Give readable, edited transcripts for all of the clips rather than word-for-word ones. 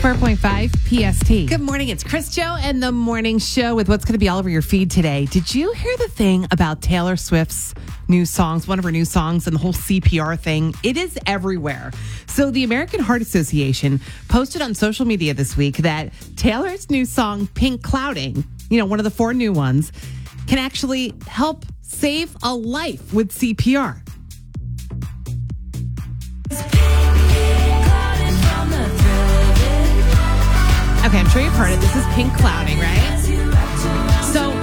94.5 PST. Good morning. It's Chris Joe and the morning show with what's going to be all over your feed today. Did you hear the thing about Taylor Swift's new songs, one of her new songs, and the whole CPR thing? It is everywhere. So the American Heart Association posted on social media this week that Taylor's new song, Pink Clouding, one of the 4 new ones, can actually help save a life with CPR. Okay, I'm sure you've heard it. This is Pink Clouding, right? So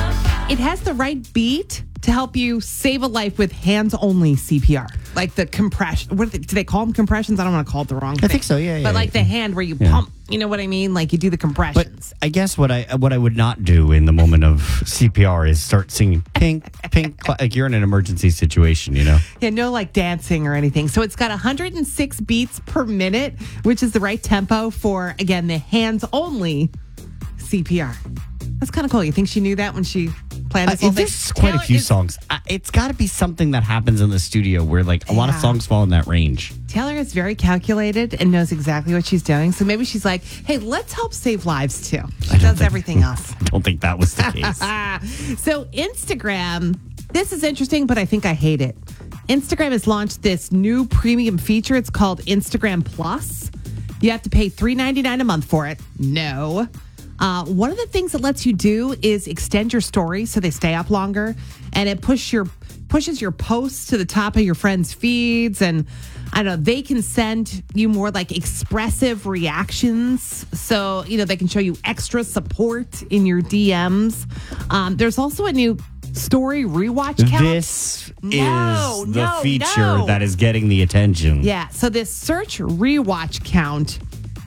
it has the right beat to help you save a life with hands-only CPR. Like the compression. Do they call them compressions? I don't want to call it the wrong thing. I think so, yeah. But like the hand where you pump, you know what I mean? Like you do the compressions. But I guess what I would not do in the moment of CPR is start singing pink, like you're in an emergency situation, Yeah, no like dancing or anything. So it's got 106 beats per minute, which is the right tempo for, again, the hands-only CPR. That's kind of cool. You think she knew that when she planned this whole thing? There's quite a few songs. It's got to be something that happens in the studio where like a lot of songs fall in that range. Taylor is very calculated and knows exactly what she's doing. So maybe she's like, hey, let's help save lives too. She does everything else. I don't think that was the case. So Instagram, this is interesting, but I think I hate it. Instagram has launched this new premium feature. It's called Instagram Plus. You have to pay $3.99 a month for it. No. One of the things it lets you do is extend your stories so they stay up longer, and it pushes your posts to the top of your friends' feeds, and I don't know, they can send you more like expressive reactions, so they can show you extra support in your DMs. There's also a new story rewatch count. This is the feature that is getting the attention. Yeah, so this search rewatch count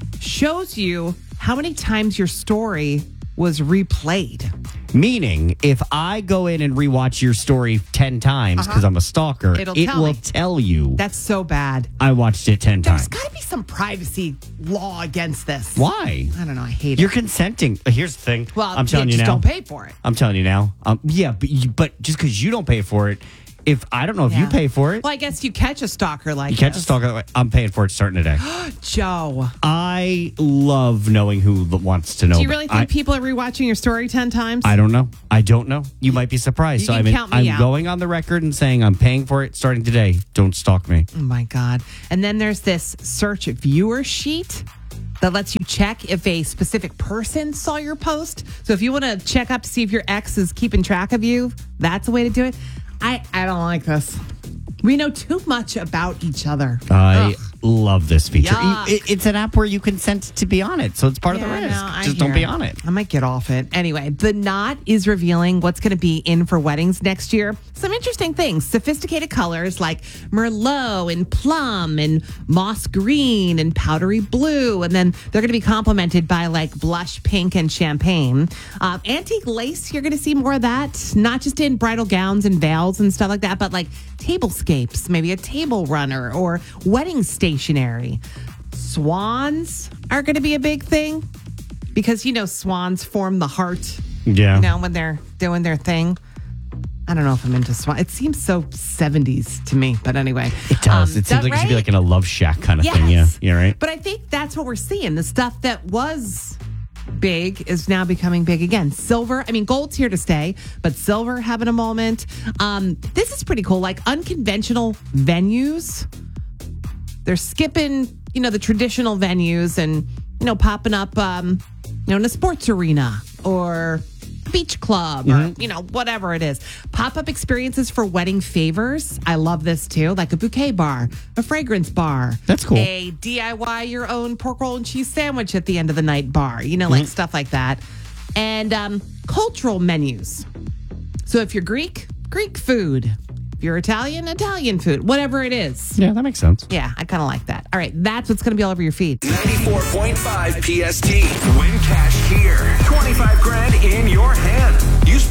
shows you how many times your story was replayed. Meaning, if I go in and rewatch your story 10 times because I'm a stalker, it will tell you. That's so bad. I watched it 10 times. There's got to be some privacy law against this. Why? I don't know. I hate it. You're consenting. Here's the thing. Well, I'm telling you now. Just don't pay for it. I'm telling you now. Yeah, but just because you don't pay for it, I don't know if you pay for it. Well, I guess you catch a stalker like You catch a stalker. I'm paying for it starting today. Joe. I love knowing who wants to know. Do you really think people are rewatching your story 10 times? I don't know. You might be surprised. You can count me out. I'm going on the record and saying I'm paying for it starting today. Don't stalk me. Oh, my God. And then there's this search viewer sheet that lets you check if a specific person saw your post. So if you want to check up to see if your ex is keeping track of you, that's a way to do it. I don't like this. We know too much about each other. I love this feature. Yuck. It's an app where you consent to be on it, so it's part of the risk. Just don't be on it. I might get off it. Anyway, The Knot is revealing what's going to be in for weddings next year. Some interesting things. Sophisticated colors like Merlot and plum and moss green and powdery blue. And then they're going to be complemented by like blush pink and champagne. Antique lace, you're going to see more of that. Not just in bridal gowns and veils and stuff like that, but like tablescapes, maybe a table runner or wedding stationery. Swans are going to be a big thing because, swans form the heart, when they're doing their thing. I don't know if I'm into swan. It seems so 70s to me, but anyway. It does. It seems like it should be like in a love shack kind of thing. Yeah, right. But I think that's what we're seeing. The stuff that was big is now becoming big again. Silver, gold's here to stay, but silver having a moment. This is pretty cool. Like unconventional venues. They're skipping, the traditional venues and, popping up, in a sports arena or beach club or, whatever it is. Pop-up experiences for wedding favors. I love this too. Like a bouquet bar, a fragrance bar. That's cool. A DIY your own pork roll and cheese sandwich at the end of the night bar. Like stuff like that. And cultural menus. So if you're Greek food. If you're Italian food, whatever it is. Yeah, that makes sense. Yeah, I kind of like that. All right, that's what's going to be all over your feed. 94.5 PST. Win cash here. 25 grand in your hand. Use